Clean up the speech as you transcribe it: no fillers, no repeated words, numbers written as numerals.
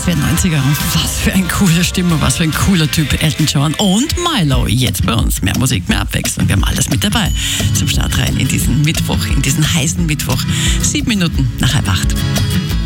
für ein 90er und was für ein cooler Stimme, was für ein cooler Typ, Elton John und Milo. Jetzt bei uns. Mehr Musik, mehr Abwechslung. Wir haben alles mit dabei zum Start rein in diesen Mittwoch, in diesen heißen Mittwoch. 7 Minuten nach 7:30.